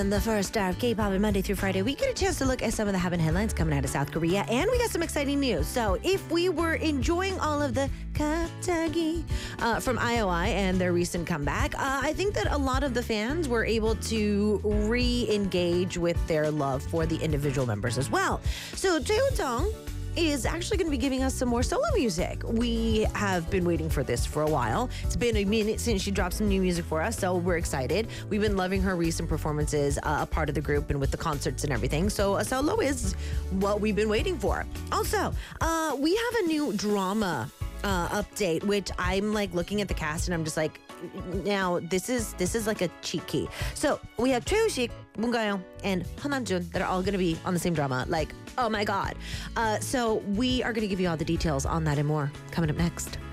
in the first hour of K-pop and Monday through Friday, we get a chance to look at some of the happening headlines coming out of South Korea, and we got some exciting news. So if we were enjoying all of the 갑자기 from IOI and their recent comeback, I think that a lot of the fans were able to re-engage with their love for the individual members as well. So Jae-Jong is actually going to be giving us some more solo music. We have been waiting for this for a while. It's been a minute since she dropped some new music for us, so we're excited. We've been loving her recent performances, a part of the group and with the concerts and everything. So a solo is what we've been waiting for. Also, we have a new drama update, which I'm like looking at the cast and I'm just like, now this is like a cheat key. So we have Choi-Woosik, Moon Ga-young, and Han Namjoon that are all going to be on the same drama. Like, oh my God. So we are going to give you all the details on that and more coming up next.